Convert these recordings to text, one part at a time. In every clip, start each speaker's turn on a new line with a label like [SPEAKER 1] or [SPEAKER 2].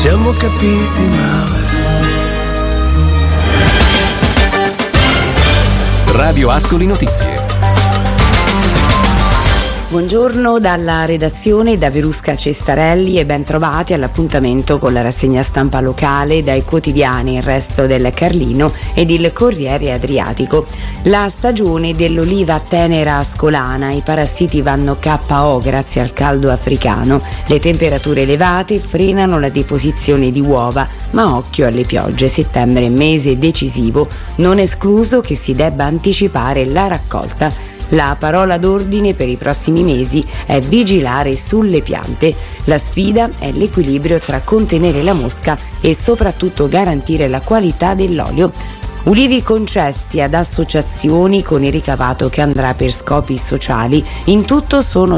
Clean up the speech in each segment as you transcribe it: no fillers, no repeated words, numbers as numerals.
[SPEAKER 1] siamo capiti male.
[SPEAKER 2] Radio Ascoli Notizie.
[SPEAKER 3] Buongiorno dalla redazione da Verusca Cestarelli e ben trovati all'appuntamento con la rassegna stampa locale dai quotidiani Il Resto del Carlino ed il Corriere Adriatico. La stagione dell'oliva tenera ascolana, i parassiti vanno KO grazie al caldo africano, le temperature elevate frenano la deposizione di uova, ma occhio alle piogge, settembre è mese decisivo, non escluso che si debba anticipare la raccolta. La parola d'ordine per i prossimi mesi è vigilare sulle piante. La sfida è l'equilibrio tra contenere la mosca e soprattutto garantire la qualità dell'olio. Ulivi concessi ad associazioni con il ricavato che andrà per scopi sociali. In tutto sono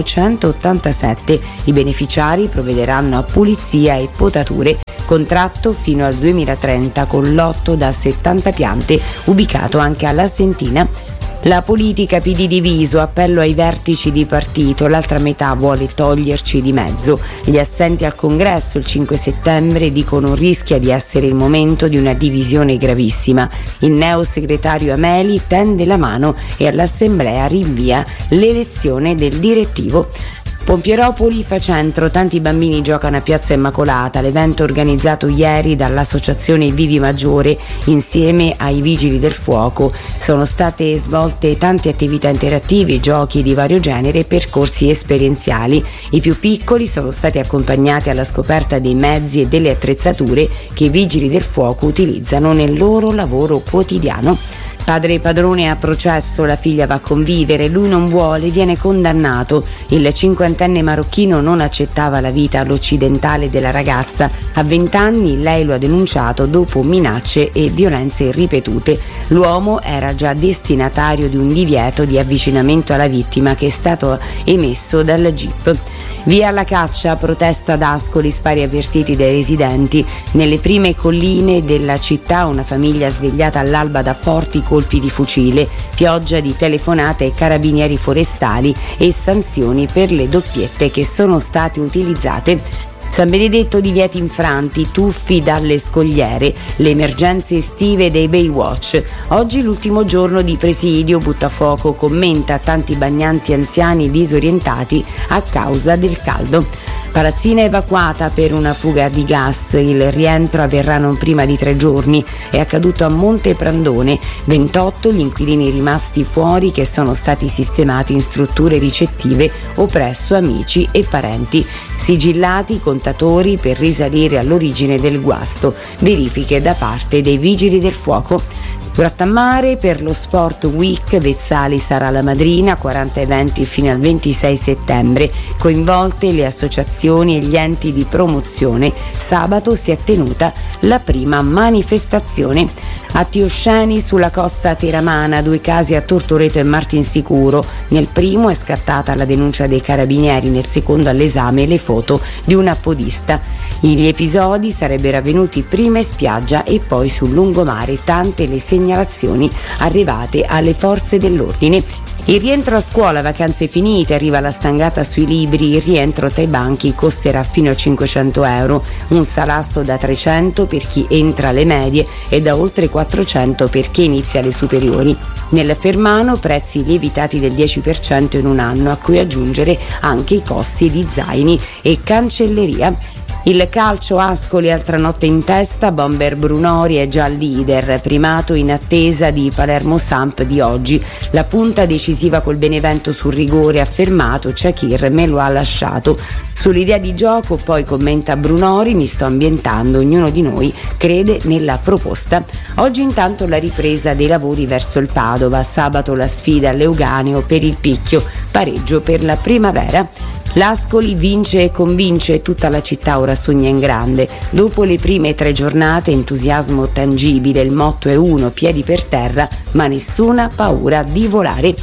[SPEAKER 3] 187. I beneficiari provvederanno a pulizia e potature. Contratto fino al 2030 con lotto da 70 piante, ubicato anche alla Sentina. La politica PD diviso, appello ai vertici di partito, l'altra metà vuole toglierci di mezzo. Gli assenti al congresso il 5 settembre dicono rischia di essere il momento di una divisione gravissima. Il neo segretario Ameli tende la mano e all'assemblea rinvia l'elezione del direttivo. Pompieropoli fa centro, tanti bambini giocano a Piazza Immacolata, l'evento organizzato ieri dall'associazione Vivi Maggiore insieme ai Vigili del Fuoco. Sono state svolte tante attività interattive, giochi di vario genere e percorsi esperienziali. I più piccoli sono stati accompagnati alla scoperta dei mezzi e delle attrezzature che i Vigili del Fuoco utilizzano nel loro lavoro quotidiano. Padre padrone a processo, la figlia va a convivere, lui non vuole, viene condannato. Il 50enne marocchino non accettava la vita all'occidentale della ragazza. A 20 anni lei lo ha denunciato dopo minacce e violenze ripetute. L'uomo era già destinatario di un divieto di avvicinamento alla vittima che è stato emesso dal GIP. Via alla caccia, protesta ad Ascoli, spari avvertiti dai residenti. Nelle prime colline della città una famiglia svegliata all'alba da forti colpi di fucile, pioggia di telefonate ai carabinieri forestali e sanzioni per le doppiette che sono state utilizzate. San Benedetto divieti infranti, tuffi dalle scogliere, le emergenze estive dei Baywatch. Oggi l'ultimo giorno di presidio, Buttafuoco commenta tanti bagnanti anziani disorientati a causa del caldo. Palazzina evacuata per una fuga di gas, il rientro avverrà non prima di 3 giorni, è accaduto a Monte Prandone, 28 gli inquilini rimasti fuori che sono stati sistemati in strutture ricettive o presso amici e parenti, sigillati contatori per risalire all'origine del guasto, verifiche da parte dei Vigili del Fuoco. Grottammare per lo Sport Week, Vezzali sarà la madrina, 40 eventi fino al 26 settembre, coinvolte le associazioni e gli enti di promozione. Sabato si è tenuta la prima manifestazione. Atti osceni sulla costa teramana, 2 casi a Tortoreto e Martinsicuro. Nel primo è scattata la denuncia dei carabinieri, nel secondo all'esame le foto di una podista. Gli episodi sarebbero avvenuti prima in spiaggia e poi sul lungomare, tante le segnalazioni arrivate alle forze dell'ordine. Il rientro a scuola, vacanze finite, arriva la stangata sui libri, il rientro tra i banchi costerà fino a 500 euro, un salasso da 300 per chi entra alle medie e da oltre 400 per chi inizia le superiori. Nel Fermano prezzi lievitati del 10% in un anno, a cui aggiungere anche i costi di zaini e cancelleria. Il calcio, Ascoli, altra notte in testa, Bomber Brunori è già leader, primato in attesa di Palermo Samp di oggi. La punta decisiva col Benevento sul rigore affermato, Shakir me lo ha lasciato. Sull'idea di gioco poi commenta Brunori, mi sto ambientando, ognuno di noi crede nella proposta. Oggi intanto la ripresa dei lavori verso il Padova, sabato la sfida all'Euganeo per il picchio, pareggio per la Primavera. L'Ascoli vince e convince, tutta la città ora sogna in grande. Dopo le prime 3 giornate, entusiasmo tangibile, il motto è uno, piedi per terra, ma nessuna paura di volare.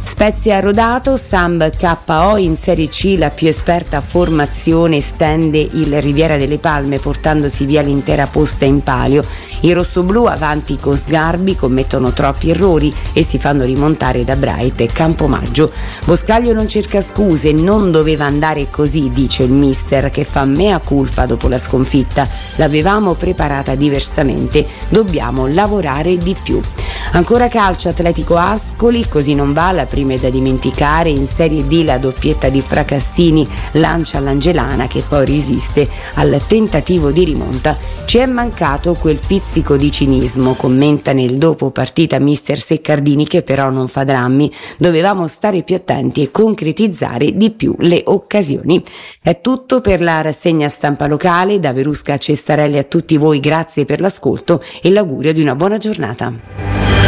[SPEAKER 3] Spezia Rodato, Samb KO in Serie C, la più esperta formazione stende il Riviera delle Palme portandosi via l'intera posta in palio. I rossoblù avanti con Sgarbi commettono troppi errori e si fanno rimontare da Bright e Campomaggio. Boscaglio non cerca scuse, non doveva andare così, dice il mister che fa mea culpa dopo la sconfitta. L'avevamo preparata diversamente, dobbiamo lavorare di più. Ancora calcio, Atletico Ascoli, così non va, la prima è da dimenticare. In Serie D la doppietta di Fracassini lancia l'Angelana che poi resiste al tentativo di rimonta. Ci è mancato quel pizzico di cinismo, commenta nel dopo partita mister Seccardini, che però non fa drammi, dovevamo stare più attenti e concretizzare di più le occasioni. È tutto per la rassegna stampa locale. Da Verusca a Cestarelli a tutti voi, grazie per l'ascolto e l'augurio di una buona giornata.